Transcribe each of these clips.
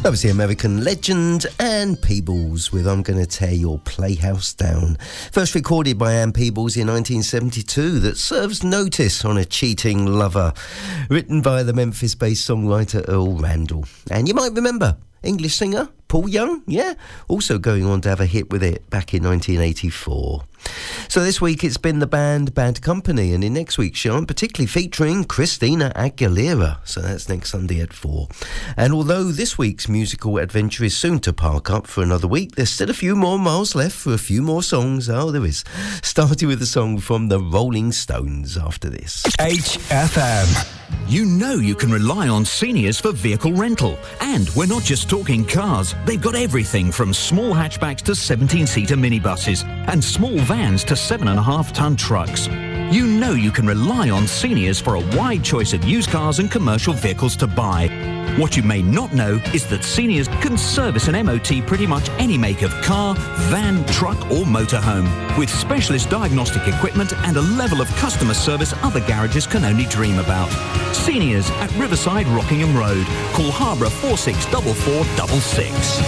That was the American legend Ann Peebles with I'm Gonna Tear Your Playhouse Down. First recorded by Ann Peebles in 1972, that serves notice on a cheating lover. Written by the Memphis-based songwriter Earl Randall. And you might remember, English singer Paul Young, yeah? Also going on to have a hit with it back in 1984. So this week it's been the band Bad Company, and in next week's show I'm particularly featuring Christina Aguilera. So that's next Sunday at 4. And although this week's musical adventure is soon to park up for another week, there's still a few more miles left for a few more songs. Oh, there is. Starting with a song from the Rolling Stones after this. HFM. You know you can rely on Seniors for vehicle rental. And we're not just talking cars. They've got everything from small hatchbacks to 17-seater minibuses and small vans to 7.5-ton trucks. You know you can rely on Seniors for a wide choice of used cars and commercial vehicles to buy. What you may not know is that Seniors can service an MOT pretty much any make of car, van, truck or motorhome, with specialist diagnostic equipment and a level of customer service other garages can only dream about. Seniors at Riverside Rockingham Road. Call Harborough 464466.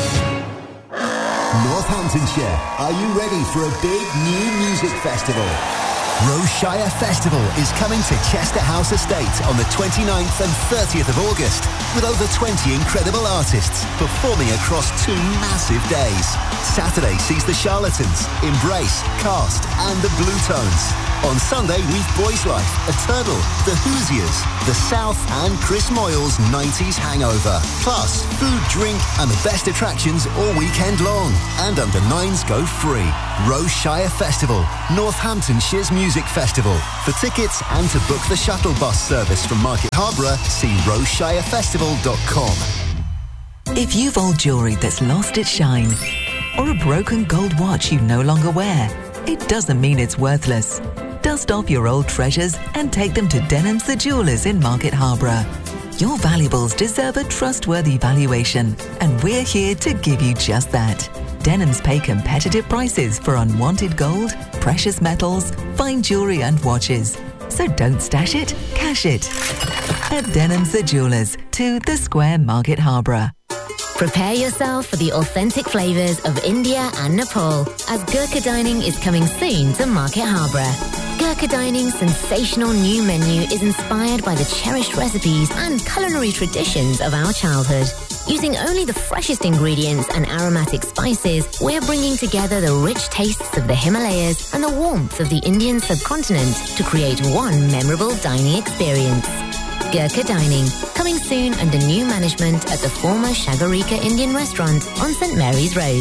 Northamptonshire, are you ready for a big new music festival? Roshire Festival is coming to Chester House Estate on the 29th and 30th of August, with over 20 incredible artists performing across 2 massive days. Saturday sees the Charlatans, Embrace, Cast and the Blue Tones. On Sunday we've Boys Life, A Turtle, The Hoosiers, The South and Chris Moyle's 90s Hangover. Plus, food, drink and the best attractions all weekend long. And under 9s go free. Roshire Festival, Northamptonshire's music festival. For tickets and to book the shuttle bus service from Market Harborough, see roshirefestival.com. If you've old jewellery that's lost its shine, or a broken gold watch you no longer wear, it doesn't mean it's worthless. Dust off your old treasures and take them to Denham's the Jewellers in Market Harborough. Your valuables deserve a trustworthy valuation, and we're here to give you just that. Denham's pay competitive prices for unwanted gold, precious metals, fine jewellery and watches. So don't stash it, cash it. At Denham's the Jewellers, 2 The Square, Market Harborough. Prepare yourself for the authentic flavours of India and Nepal, as Gurkha Dining is coming soon to Market Harborough. Gurkha Dining's sensational new menu is inspired by the cherished recipes and culinary traditions of our childhood. Using only the freshest ingredients and aromatic spices, we're bringing together the rich tastes of the Himalayas and the warmth of the Indian subcontinent to create one memorable dining experience. Gurkha Dining, coming soon under new management at the former Shagarika Indian restaurant on St Mary's Road.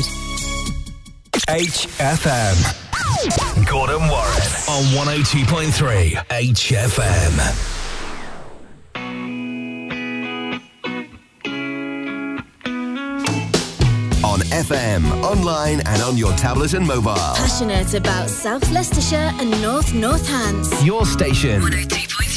HFM. Gordon Warren on 102.3 HFM. On FM, online and on your tablet and mobile. Passionate about South Leicestershire and North Northants. Your station. 102.3